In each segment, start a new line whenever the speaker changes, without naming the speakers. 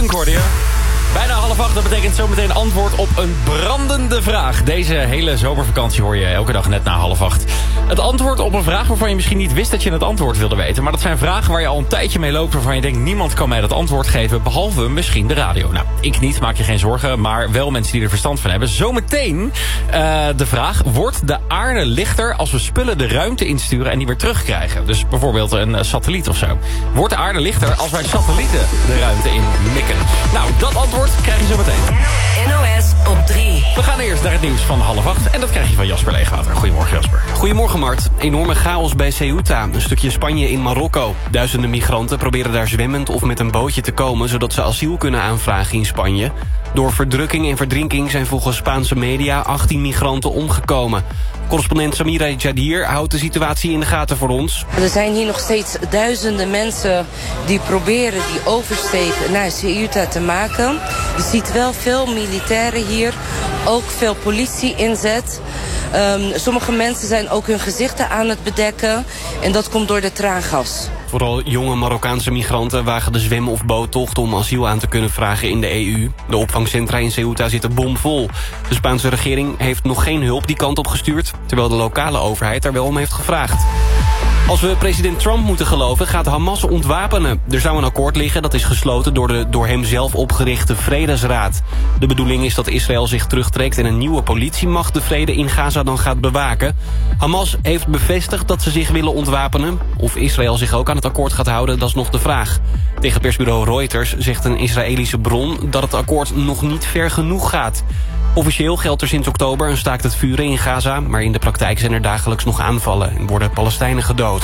Pink hoorde je. Bijna 7:30, dat betekent zometeen antwoord op een brandende vraag. Deze hele zomervakantie hoor je elke dag net na 7:30. Het antwoord op een vraag waarvan je misschien niet wist dat je het antwoord wilde weten. Maar dat zijn vragen waar je al een tijdje mee loopt, waarvan je denkt niemand kan mij dat antwoord geven, behalve misschien de radio. Nou, ik niet, maak je geen zorgen, maar wel mensen die er verstand van hebben. Zometeen de vraag, wordt de aarde lichter als we spullen de ruimte insturen en die weer terugkrijgen? Dus bijvoorbeeld een satelliet of zo. Wordt de aarde lichter als wij satellieten de ruimte in mikken? Nou, dat antwoord krijg je zo meteen.
NOS op 3.
We gaan eerst naar het nieuws van 7:30 en dat krijg je van Jasper Leegwater. Goedemorgen Jasper.
Goedemorgen Mart. Enorme chaos bij Ceuta, een stukje Spanje in Marokko. Duizenden migranten proberen daar zwemmend of met een bootje te komen, zodat ze asiel kunnen aanvragen in Spanje. Door verdrukking en verdrinking zijn volgens Spaanse media 18 migranten omgekomen. Correspondent Samira Jadir houdt de situatie in de gaten voor ons.
Er zijn hier nog steeds duizenden mensen die proberen die oversteek naar Ceuta te maken. Je ziet wel veel militairen hier, ook veel politie-inzet. Sommige mensen zijn ook hun gezichten aan het bedekken en dat komt door de traangas.
Vooral jonge Marokkaanse migranten wagen de zwem- of boottocht om asiel aan te kunnen vragen in de EU. De opvangcentra in Ceuta zitten bomvol. De Spaanse regering heeft nog geen hulp die kant op gestuurd, terwijl de lokale overheid er wel om heeft gevraagd. Als we president Trump moeten geloven, gaat Hamas ontwapenen. Er zou een akkoord liggen dat is gesloten door de door hem zelf opgerichte Vredesraad. De bedoeling is dat Israël zich terugtrekt en een nieuwe politiemacht de vrede in Gaza dan gaat bewaken. Hamas heeft bevestigd dat ze zich willen ontwapenen. Of Israël zich ook aan het akkoord gaat houden, dat is nog de vraag. Tegen persbureau Reuters zegt een Israëlische bron dat het akkoord nog niet ver genoeg gaat. Officieel geldt er sinds oktober een staakt het vuren in Gaza, maar in de praktijk zijn er dagelijks nog aanvallen en worden Palestijnen gedood.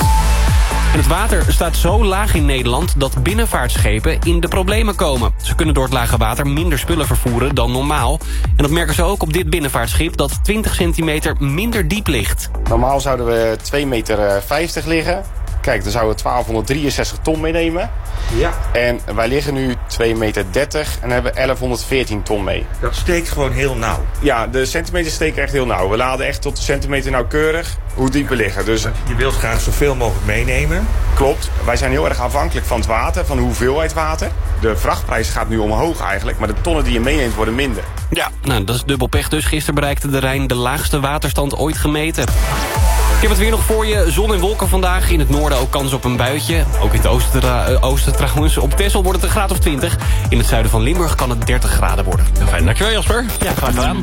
En het water staat zo laag in Nederland dat binnenvaartschepen in de problemen komen. Ze kunnen door het lage water minder spullen vervoeren dan normaal. En dat merken ze ook op dit binnenvaartschip dat 20 centimeter minder diep ligt.
Normaal zouden we 2,50 meter liggen. Kijk, dan zouden we 1263 ton meenemen.
Ja.
En wij liggen nu 2,30 meter en hebben 1114 ton mee.
Dat steekt gewoon heel nauw.
Ja, de centimeters steken echt heel nauw. We laden echt tot de centimeter nauwkeurig hoe diep we liggen. Dus
Je wilt graag zoveel mogelijk meenemen.
klopt, wij zijn heel erg afhankelijk van het water, van de hoeveelheid water. De vrachtprijs gaat nu omhoog eigenlijk, maar de tonnen die je meeneemt worden minder.
Ja, nou, dat is dubbel pech dus. Gisteren bereikte de Rijn de laagste waterstand ooit gemeten. Ik heb het weer nog voor je. Zon en wolken vandaag. In het noorden ook kans op een buitje. Ook in het oosten trouwens. Op Texel wordt het een graad of 20. In het zuiden van Limburg kan het 30 graden worden.
Fijn, dankjewel Jasper.
Ja, graag gedaan.